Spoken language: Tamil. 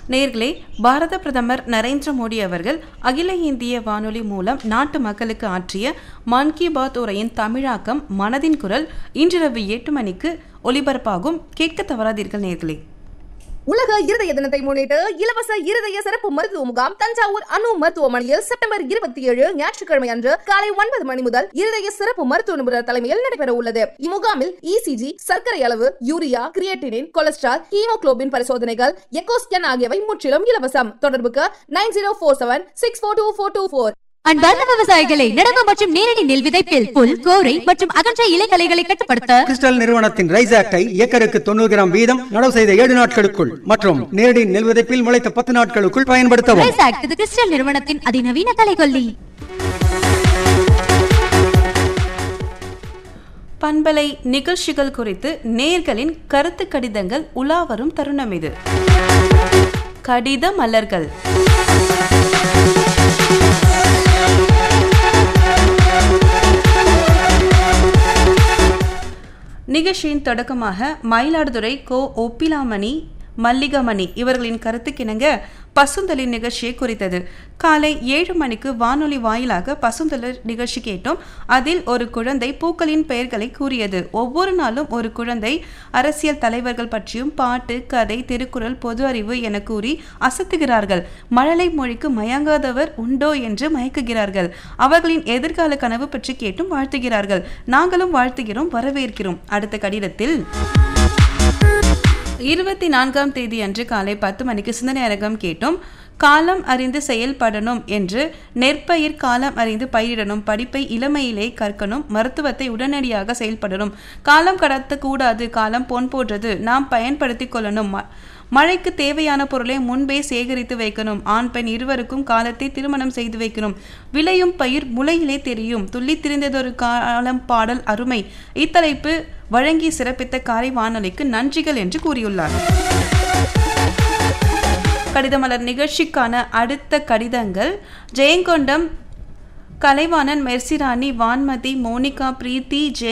நேயர்களே, பாரத பிரதமர் நரேந்திர மோடி அவர்கள் அகில இந்திய வானொலி மூலம் நாட்டு மக்களுக்கு ஆற்றிய மன் கி பாத் உரையின் தமிழாக்கம் மனதின் குரல் இன்றிரவு 8 மணிக்கு ஒலிபரப்பாகும். கேட்க தவறாதீர்கள் நேயர்களே. உலக இருதய தினத்தை முன்னிட்டு இலவச இருதய சிறப்பு மருத்துவ முகாம் தஞ்சாவூர் அணு மருத்துவமனையில் செப்டம்பர் 27 ஞாயிற்றுக்கிழமை அன்று காலை 9 மணி முதல் இருதய சிறப்பு மருத்துவ நிபுணர் தலைமையில் நடைபெற உள்ளது. இம்முகாமில் இசிஜி, சர்க்கரை அளவு, யூரியா, கிரியேட்டினின், கொலஸ்ட்ரால், ஹீமோகுளோபின் பரிசோதனைகள், எக்கோ ஸ்கேன் ஆகியவை முற்றிலும் இலவசம். தொடர்புக்கு 9047642424. அன்பார்ந்த விவசாயிகளை, நடவு மற்றும் நேரடி நெல் விதைப்பில் புல், கோரை மற்றும் அகன்ற இலைகளைகளை கட்டுப்படுத்த கிறிஸ்டல் நிறுவனத்தின் ரைஸ் ஆக்டை ஏக்கருக்கு 90 கிராம் வீதம் நடவு செய்த 7 நாட்களுக்குள் மற்றும் நேரடி நெல் விதைப்பில் முளைத்த 10 நாட்களுக்குள் பயன்படுத்தவும். ரைஸ் ஆக்ட் இது கிறிஸ்டல் நிறுவனத்தின் அதிநவீன கலைகொல்லி. பண்பலை நிகழ்ச்சிகள் குறித்து நேயர்களின் கருத்து கடிதங்கள் உலாவரும் தருணம் இது. கடித மலர்கள். நிகழ்ச்சியின் தொடக்கமாக மயிலாடுதுறை கோ ஒப்பிலாமணி, மல்லிகமணி இவர்களின் கருத்துக்கிணங்க பசுந்தளிர் நிகழ்ச்சியை குறித்தது. காலை 7 மணிக்கு வானொலி வாயிலாக பசுந்தளிர் நிகழ்ச்சி கேட்டோம். அதில் ஒரு குழந்தை பூக்களின் பெயர்களை கூறியது. ஒவ்வொரு நாளும் ஒரு குழந்தை அரசியல் தலைவர்கள் பற்றியும் பாட்டு, கதை, திருக்குறள், பொது அறிவு என கூறி அசத்துகிறார்கள். மழலை மொழிக்கு மயங்காதவர் உண்டோ என்று மயக்குகிறார்கள். அவர்களின் எதிர்கால கனவு பற்றி கேட்டும் வாழ்த்துகிறார்கள். நாங்களும் வாழ்த்துகிறோம், வரவேற்கிறோம். அடுத்த கடிதத்தில் 24ஆம் தேதி அன்று காலை 10 மணிக்கு சிந்தனை அரங்கம் கேட்டோம். காலம் அறிந்து செயல்படணும் என்று நெற்பயிர் காலம் அறிந்து பயிரிடணும், படிப்பை இளமையிலே கற்கணும், மருத்துவத்தை உடனடியாக செயல்படணும், காலம் கடத்தக்கூடாது, காலம் பொன் போன்றது, நாம் பயன்படுத்தி கொள்ளணும், மழைக்கு தேவையான பொருளை முன்பே சேகரித்து வைக்கணும், ஆண் பெண் இருவருக்கும் காலத்தை திருமணம் செய்து வைக்கணும், விளையும் பயிர் முளையிலே தெரியும், துள்ளி திரிந்ததொரு காலம் பாடல் அருமை. இத்தலைப்பு வழங்கி சிறப்பித்த காரை வானொலிக்கு நன்றிகள் என்று கூறியுள்ளார். கடிதமலர் நிகழ்ச்சிக்கான அடுத்த கடிதங்கள் ஜெயங்கொண்டம் கலைவாணன், மெர்சிராணி, வான்மதி, மோனிகா, பிரீத்தி,